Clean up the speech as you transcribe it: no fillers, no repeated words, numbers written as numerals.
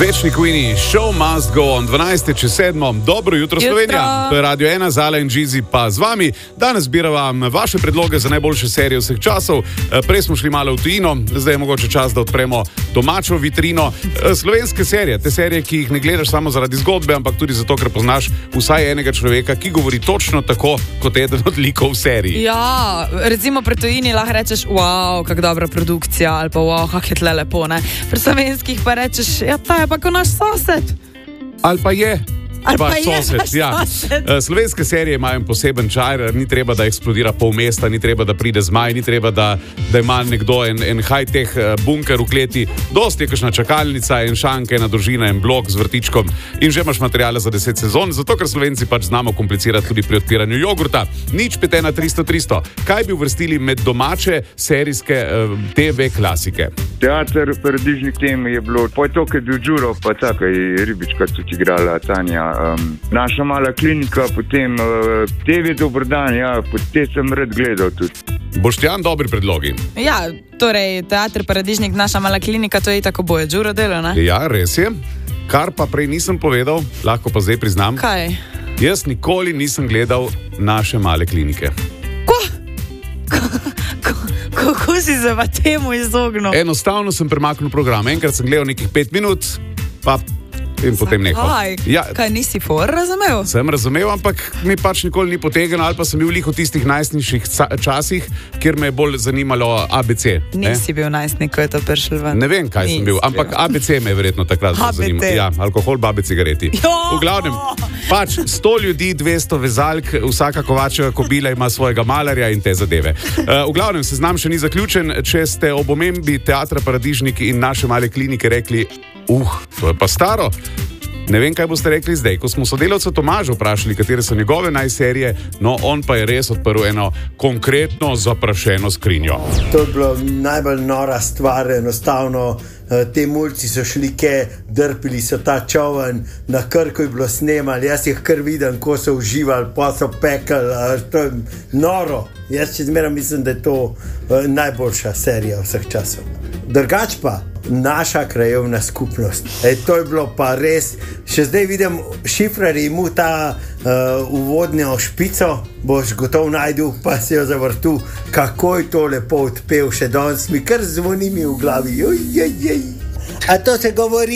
Večni Queenie, show must go on, 12:07. Dobro jutro, Slovenija. To je Radio 1, Zala in Džizi pa z vami. Danes zbiravam vaše predloge za najboljše serije vseh časov. Prej smo šli malo v tujino, zdaj je mogoče čas, da odpremo domačo vitrino. Slovenske serije, te serije, ki jih ne gledaš samo zaradi zgodbe, ampak tudi zato, ker poznaš vsaj enega človeka, ki govori točno tako, kot eden od likov v seriji. Ja, recimo pri tujini lahko rečeš, wow, kak dobra produkcija, ali pa wow, kak je tle lepo, ne? Pri slovenskih pa rečeš, ja, ta je pa ko naš sosed. Ali pa je. Sosed. Ja. Slovenske serije imajo poseben čar, ni treba, da eksplodira pol mesta, ni treba, da pride zmaj, ni treba, da ima nekdo en high-tech bunker v kleti. Dosti je kakšna čakalnica, en šank, ena družina, en blok z vrtičkom in že imaš materijale za 10 sezon, zato ker Slovenci pač znamo komplicirati tudi pri odpiranju jogurta. Nič 5130300. Kaj bi uvrstili med domače serijske TV klasike? Teater Paradižnik tem je bilo, pa je to, kad je Đuro, pa tako je Ribička tudi igrala, Tanja. Naša mala klinika, potem TV Dobrodan, ja, te sem rad gledal tudi. Boštjan, dobri predlogi. Ja, torej, Teater Paradižnik, Naša mala klinika, to je tako boje Đuro delo, ne? Ja, res je. Kar pa prej nisem povedal, lahko pa zdaj priznam. Kaj? Jaz nikoli nisem gledal Naše male klinike. Kako si se pa temu izognil? Enostavno sem premaknil program. Enkrat sem gledal nekih 5 minut, pa in potem nehal. Ja. Kaj nisi razumel? Sem razumel, ampak mi pač nikoli ni potegnilo, ali pa sem bil v tistih najstniških časih, kjer me je bolj zanimalo ABC. Nisi bil najstnik, ko je to prišel ven. Ne vem, kaj sem bil, ampak ABC me je verjetno takrat zanimalo. Ja, alkohol, babe, cigareti. V glavnem, pač 100 ljudi, 200 vezalk, vsaka kovačeva kobila ima svojega malarja in te zadeve. V glavnem, seznam še ni zaključen. Če ste ob omembi Teatra Paradižnik in Naše male klinike rekli, to je pa staro. Ne vem, kaj boste rekli zdaj. Ko smo sodelavca Tomaža vprašali, katere so njegove najserije, no, on pa je res odprl eno konkretno zaprašeno skrinjo. To je bilo najbolj nora stvar, enostavno. Te mulci so šli drpili so ta čovn, na Krku je bilo snemali, jaz jih kar vidim, ko so uživali, pa so pekali, to je noro. Jaz še zmeraj mislim, da je to najboljša serija vseh časov. Drugač pa, Naša krajevna skupnost. To je bilo pa res, še zdaj vidim, Šifrari mu ta uvodnjo špico, boš gotov najdel, pa se jo zavrtu, kako je to lepo odpel, še danes mi kar zvoni mi v glavi. A to se govori